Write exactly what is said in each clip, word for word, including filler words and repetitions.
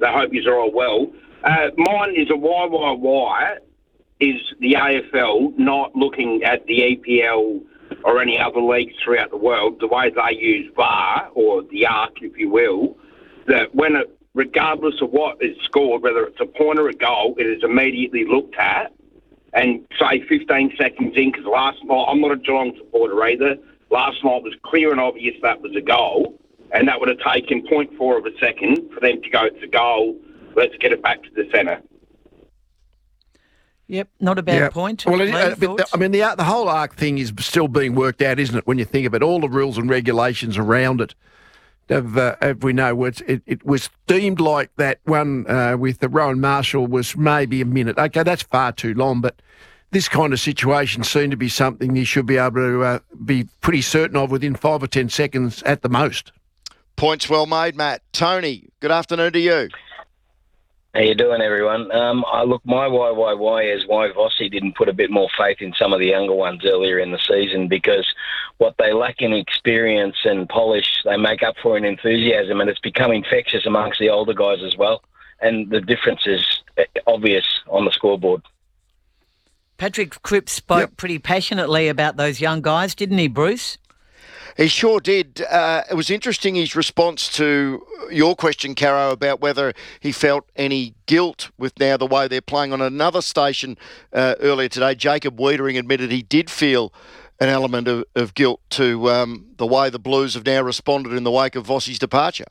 I hope you're all well. Uh, mine is a why, why, why is the A F L not looking at the E P L or any other leagues throughout the world, the way they use V A R, or the ARC, if you will, that when it, regardless of what is scored, whether it's a point or a goal, it is immediately looked at. And say fifteen seconds in, because last night, I'm not a Geelong supporter either, last night was clear and obvious that was a goal, and that would have taken zero point four of a second for them to go, it's a goal, let's get it back to the centre. Yep, not a bad yeah. point. Well, it, Lee, uh, but the, I mean, the the whole ARC thing is still being worked out, isn't it, when you think of it? All the rules and regulations around it. Of, uh, as we know, it, it, it was deemed like that one uh, with the Rowan Marshall was maybe a minute. Okay, that's far too long, but this kind of situation seemed to be something you should be able to uh, be pretty certain of within five or ten seconds at the most. Points well made, Matt. Tony, good afternoon to you. How you doing, everyone? Um, I look, my why, why, why is why Vossi didn't put a bit more faith in some of the younger ones earlier in the season, because what they lack in experience and polish, they make up for in enthusiasm, and it's become infectious amongst the older guys as well. And the difference is obvious on the scoreboard. Patrick Cripps spoke yep. pretty passionately about those young guys, didn't he, Bruce? He sure did. Uh, it was interesting, his response to your question, Caro, about whether he felt any guilt with now the way they're playing. On another station uh, earlier today, Jacob Wiedering admitted he did feel an element of, of guilt to um, the way the Blues have now responded in the wake of Vossi's departure.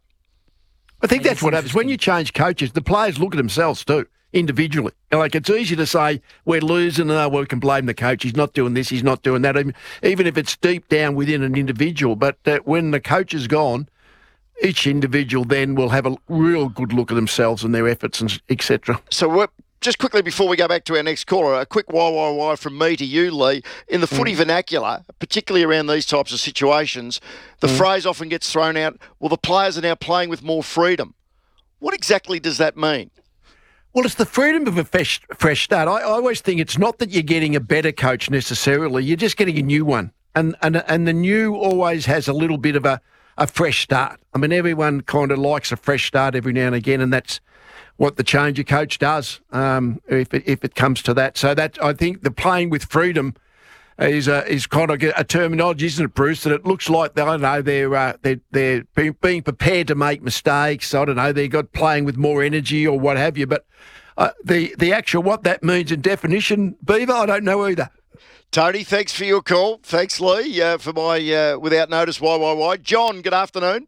I think that's what happens. When you change coaches, the players look at themselves too, individually. Like, it's easy to say, we're losing, and oh, well, we can blame the coach. He's not doing this, he's not doing that, even if it's deep down within an individual. But uh, when the coach is gone, each individual then will have a real good look at themselves and their efforts, and et cetera. So we're, just quickly before we go back to our next caller, a quick why, why, why from me to you, Lee. In the footy mm. vernacular, particularly around these types of situations, the mm. phrase often gets thrown out, well, the players are now playing with more freedom. What exactly does that mean? Well, it's the freedom of a fresh, fresh start. I, I always think it's not that you're getting a better coach necessarily. You're just getting a new one. And and and the new always has a little bit of a, a fresh start. I mean, everyone kind of likes a fresh start every now and again, and that's what the change of coach does, um, if, it, if it comes to that. So that I think the playing with freedom is a, is kind of a terminology, isn't it, Bruce? That it looks like, they, I don't know, they're, uh, they're, they're being prepared to make mistakes. I don't know, they've got playing with more energy or what have you. But uh, the, the actual, what that means in definition, Beaver, I don't know either. Tony, thanks for your call. Thanks, Lee, uh, for my uh, Without Notice why, why, why. John, good afternoon.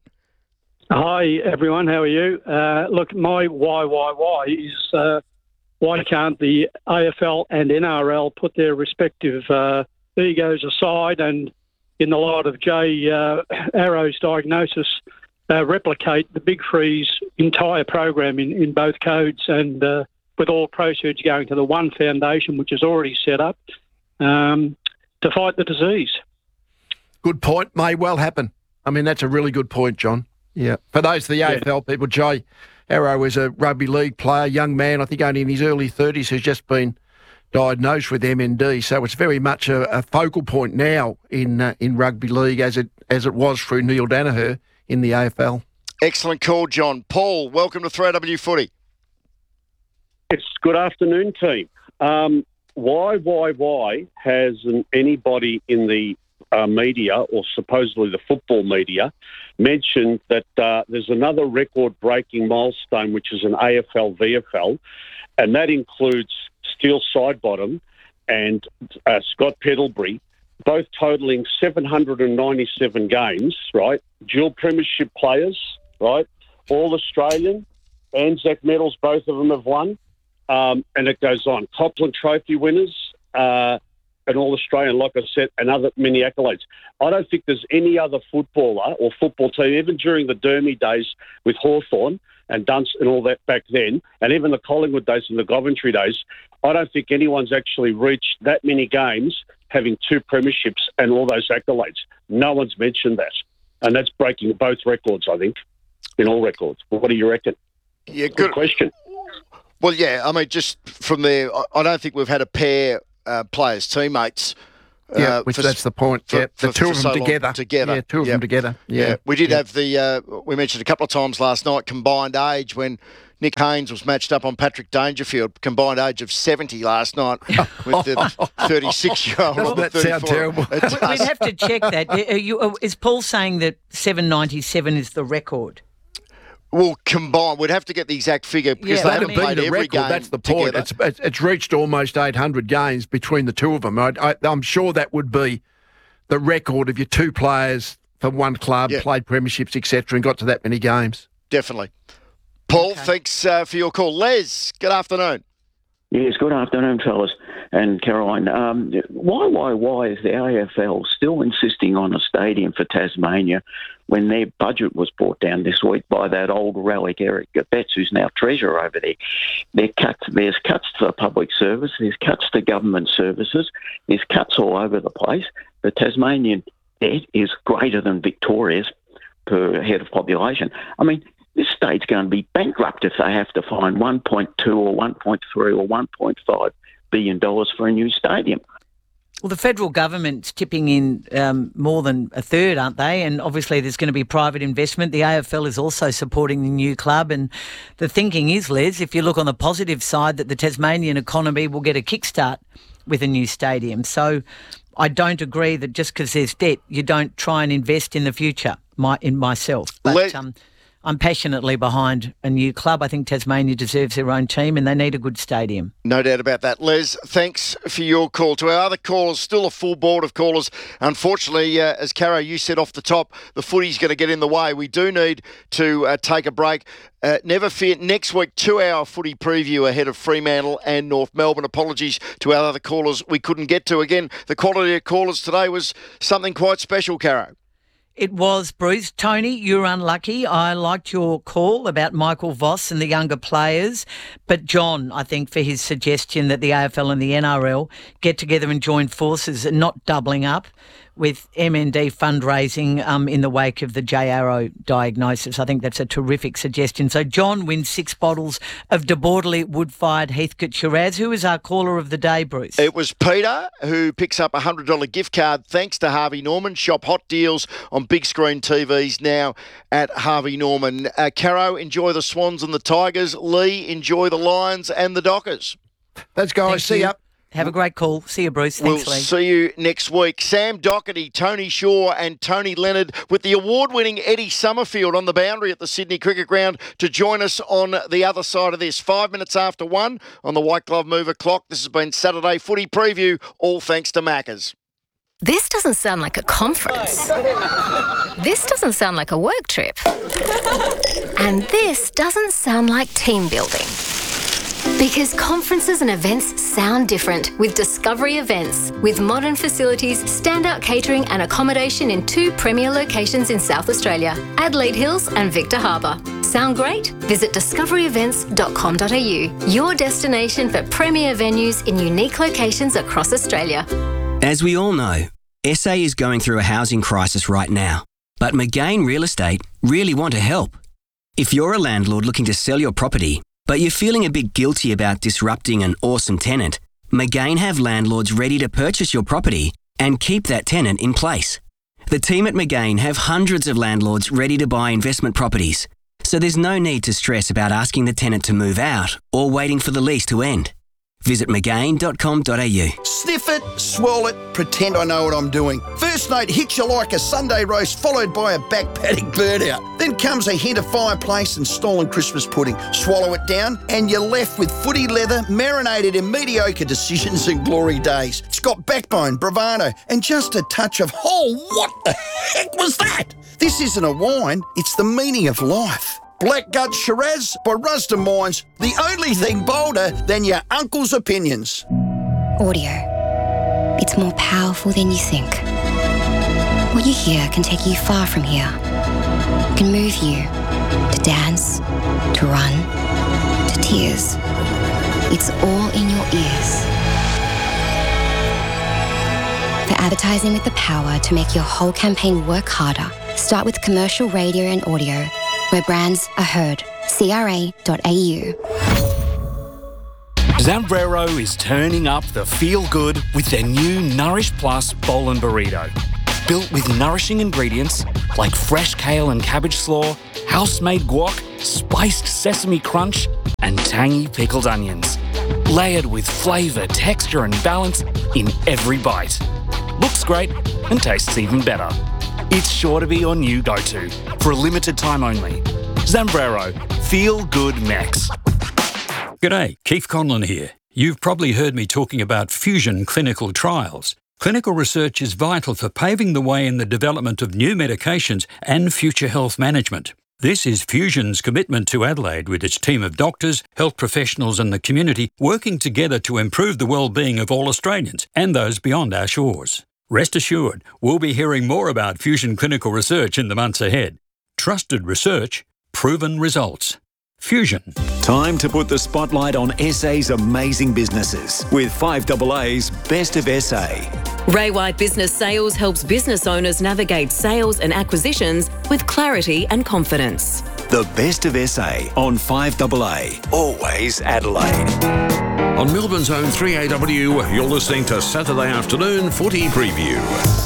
Hi, everyone. How are you? Uh, look, my why, why, why is uh, why can't the A F L and N R L put their respective uh, egos aside and, in the light of Jay uh, Arrow's diagnosis, uh, replicate the Big Three's entire program in, in both codes, and uh, with all proceeds going to the one foundation, which is already set up, um, to fight the disease. Good point. May well happen. I mean, that's a really good point, John. Yeah. For those of the A F L yeah. people, Jay Arrow is a rugby league player, young man, I think only in his early thirties, who's just been diagnosed with M N D. So it's very much a, a focal point now in uh, in rugby league, as it as it was through Neil Danaher in the A F L. Excellent call, John. Paul, welcome to three R W Footy. It's good afternoon, team. Um, why, why, why hasn't anybody in the uh, media, or supposedly the football media, mentioned that uh, there's another record-breaking milestone, which is an A F L V F L, and that includes Steele Sidebottom and uh, Scott Pendlebury, both totalling seven hundred ninety-seven games, right? Dual premiership players, right? All Australian, Anzac medals, both of them have won. Um, and it goes on. Copland Trophy winners, uh, and all Australian, like I said, and other many accolades. I don't think there's any other footballer or football team, even during the Dermy days with Hawthorn and Dunst and all that back then, and even the Collingwood days and the Coventry days, I don't think anyone's actually reached that many games having two premierships and all those accolades. No one's mentioned that. And that's breaking both records, I think, in all records. But what do you reckon? Yeah, good, good question. Well, yeah, I mean, just from there, I don't think we've had a pair uh, players, teammates. Yeah, uh, which for, that's the point. For, yeah, the for, two for of them so together. Together. Yeah, two of yep. them together. Yeah. yeah. We did yeah. have the, uh, we mentioned a couple of times last night, combined age when Nick Haynes was matched up on Patrick Dangerfield, combined age of seventy last night, with the thirty-six-year-old. Doesn't that sound terrible? We'd have to check that. Are you, is Paul saying that seven ninety-seven is the record? Well, combined, we'd have to get the exact figure because Yeah, they that'd haven't be played the every record. game That's the point. together. It's, it's it's reached almost eight hundred games between the two of them. I, I, I'm sure that would be the record of your two players from one club, Yeah. played premierships, et cetera, and got to that many games. Definitely. Paul, Okay. thanks uh, for your call. Les, good afternoon. Yes, good afternoon, fellas and Caroline. Um, why, why, why is the A F L still insisting on a stadium for Tasmania when their budget was brought down this week by that old relic Eric Betts, who's now treasurer over there? There cuts, there's cuts to public service, there's cuts to government services, there's cuts all over the place. The Tasmanian debt is greater than Victoria's per head of population. I mean, this state's going to be bankrupt if they have to find one point two or one point three or one point five billion dollars for a new stadium. Well, the federal government's tipping in um, more than a third, aren't they? And obviously there's going to be private investment. The A F L is also supporting the new club. And the thinking is, Les, if you look on the positive side, that the Tasmanian economy will get a kickstart with a new stadium. So I don't agree that just because there's debt, you don't try and invest in the future, my, in myself. But Let- um, I'm passionately behind a new club. I think Tasmania deserves their own team and they need a good stadium. No doubt about that. Les, thanks for your call. To our other callers, still a full board of callers. Unfortunately, uh, as Caro, you said off the top, the footy's going to get in the way. We do need to uh, take a break. Uh, never fear, next week, two-hour footy preview ahead of Fremantle and North Melbourne. Apologies to our other callers we couldn't get to. Again, the quality of callers today was something quite special, Caro. It was, Bruce. Tony, you're unlucky. I liked your call about Michael Voss and the younger players. But John, I think, for his suggestion that the A F L and the N R L get together and join forces and not doubling up with M N D fundraising um, in the wake of the J Arrow diagnosis. I think that's a terrific suggestion. So John wins six bottles of De Bordeley wood-fired Heathcote Shiraz. Who is our caller of the day, Bruce? It was Peter who picks up a one hundred dollars gift card thanks to Harvey Norman. Shop hot deals on big screen T Vs now at Harvey Norman. Uh, Caro, enjoy the Swans and the Tigers. Lee, enjoy the Lions and the Dockers. Thanks, guys. Thank See you. ya. Have a great call. See you, Bruce. We'll Thanks, Lee. see you next week. Sam Doherty, Tony Shaw and Tony Leonard with the award-winning Eddie Summerfield on the boundary at the Sydney Cricket Ground to join us on the other side of this. Five minutes after one on the White Glove Mover clock. This has been Saturday Footy Preview, all thanks to Macca's. This doesn't sound like a conference. This doesn't sound like a work trip. And this doesn't sound like team building. Because conferences and events sound different with Discovery Events. With modern facilities, standout catering and accommodation in two premier locations in South Australia, Adelaide Hills and Victor Harbour. Sound great? Visit discovery events dot com dot a u, your destination for premier venues in unique locations across Australia. As we all know, S A is going through a housing crisis right now, but McGain Real Estate really want to help. If you're a landlord looking to sell your property, but you're feeling a bit guilty about disrupting an awesome tenant, McGain have landlords ready to purchase your property and keep that tenant in place. The team at McGain have hundreds of landlords ready to buy investment properties, so there's no need to stress about asking the tenant to move out or waiting for the lease to end. Visit McGain dot com dot a u. Sniff it, swirl it, pretend I know what I'm doing. First note hits you like a Sunday roast followed by a back paddock burnout. Then comes a hint of fireplace and stolen Christmas pudding. Swallow it down and you're left with footy leather marinated in mediocre decisions and glory days. It's got backbone, bravado and just a touch of, oh, what the heck was that? This isn't a wine, it's the meaning of life. Blackgut Shiraz by Rusden Wines, the only thing bolder than your uncle's opinions. Audio. It's more powerful than you think. What you hear can take you far from here. It can move you to dance, to run, to tears. It's all in your ears. For advertising with the power to make your whole campaign work harder, start with commercial radio and audio, where brands are heard. C R A dot A U. Zambrero is turning up the feel-good with their new Nourish Plus Bowl and Burrito. built with nourishing ingredients like fresh kale and cabbage slaw, house-made guac, spiced sesame crunch, and tangy pickled onions. Layered with flavour, texture and balance in every bite. Looks great and tastes even better. It's sure to be your new go-to for a limited time only. Zambrero, feel good Mex. G'day, Keith Conlon here. You've probably heard me talking about fusion clinical trials. Clinical research is vital for paving the way in the development of new medications and future health management. This is Fusion's commitment to Adelaide with its team of doctors, health professionals and the community working together to improve the well-being of all Australians and those beyond our shores. Rest assured, we'll be hearing more about Fusion clinical research in the months ahead. Trusted research, proven results. Fusion. Time to put the spotlight on S A's amazing businesses with five A A's Best of S A. Ray White Business Sales helps business owners navigate sales and acquisitions with clarity and confidence. The Best of S A on five A A. Always Adelaide. On Melbourne's own three A W, you're listening to Saturday Afternoon Footy Preview.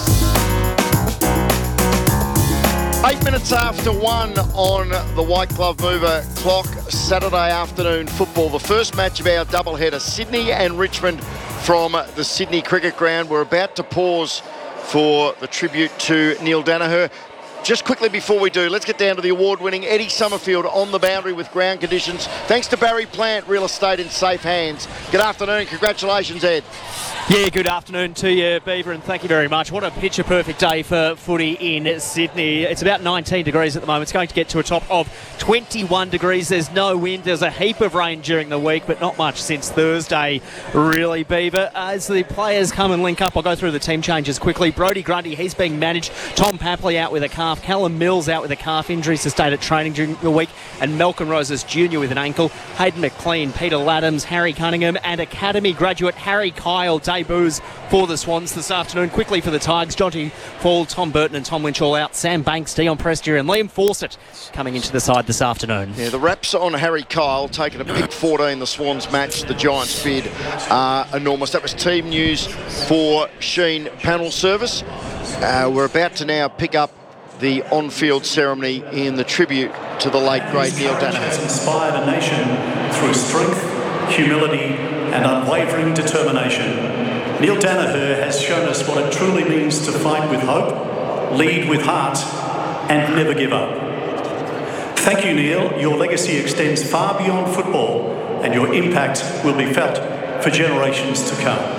Eight minutes after one on the White Glove Mover clock, Saturday afternoon football. The first match of our doubleheader, Sydney and Richmond from the Sydney Cricket Ground. We're about to pause for the tribute to Neil Danaher. Just quickly before we do, let's get down to the award-winning Eddie Summerfield on the boundary with ground conditions. Thanks to Barry Plant, real estate in safe hands. Good afternoon. Congratulations, Ed. Yeah, good afternoon to you, Beaver, and thank you very much. What a picture-perfect day for footy in Sydney. It's about nineteen degrees at the moment. It's going to get to a top of twenty-one degrees. There's no wind. There's a heap of rain during the week, but not much since Thursday, really, Beaver. As the players come and link up, I'll go through the team changes quickly. Brodie Grundy, he's being managed. Tom Papley out with a calf. Callum Mills out with a calf injury sustained at training during the week. And Malcolm Roses Junior with an ankle. Hayden McLean, Peter Laddams, Harry Cunningham, and Academy graduate Harry Kyle debuts for the Swans this afternoon. Quickly for the Tigers, Jonty Fall, Tom Burton and Tom Lynch all out. Sam Banks, Dion Prestia and Liam Fawcett coming into the side this afternoon. Yeah, the raps on Harry Kyle taking a pick fourteen, the Swans match, the Giants bid are enormous. That was team news for Sheen Panel Service. Uh, we're about to now pick up the on-field ceremony in the tribute to the late great Neil Danaher. Has inspired a nation through strength, humility and unwavering determination. Neil Danaher has shown us what it truly means to fight with hope, lead with heart and never give up. Thank you, Neil. Your legacy extends far beyond football and your impact will be felt for generations to come.